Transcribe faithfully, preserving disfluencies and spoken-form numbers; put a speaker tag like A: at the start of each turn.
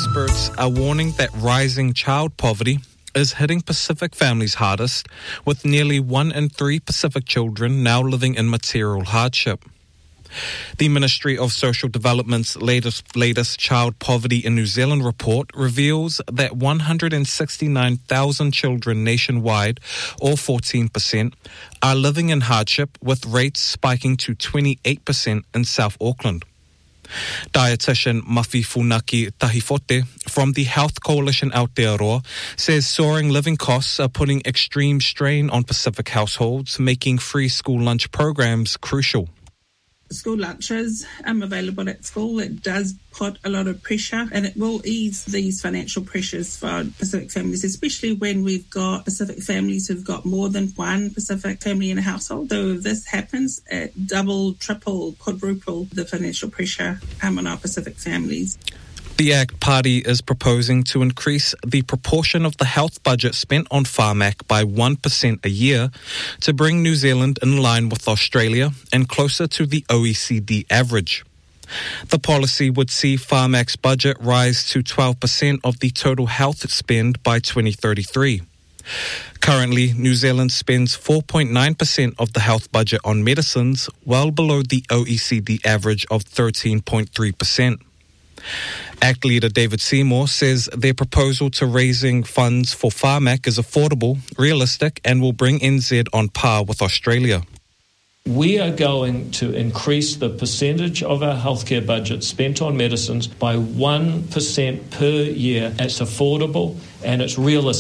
A: experts are warning that rising child poverty is hitting Pacific families hardest, with nearly one in three Pacific children now living in material hardship. The Ministry of Social Development's latest, latest Child Poverty in New Zealand report reveals that one hundred sixty-nine thousand children nationwide, or fourteen percent, are living in hardship, with rates spiking to twenty-eight percent in South Auckland. Dietitian Mafi Funaki Tahifote from the Health Coalition Aotearoa says soaring living costs are putting extreme strain on Pacific households, making free school lunch programs crucial.
B: School lunches um, available at school, it does put a lot of pressure, and it will ease these financial pressures for Pacific families, especially when we've got Pacific families who've got more than one Pacific family in a household. So if this happens, it double, triple, quadruple the financial pressure um, on our Pacific families.
A: The ACT Party is proposing to increase the proportion of the health budget spent on Pharmac by one percent a year to bring New Zealand in line with Australia and closer to the O E C D average. The policy would see Pharmac's budget rise to twelve percent of the total health spend by twenty thirty-three. Currently, New Zealand spends four point nine percent of the health budget on medicines, well below the O E C D average of thirteen point three percent. ACT leader David Seymour says their proposal to raising funds for Pharmac is affordable, realistic, and will bring N Z on par with Australia.
C: We are going to increase the percentage of our healthcare budget spent on medicines by one percent per year. It's affordable and it's realistic.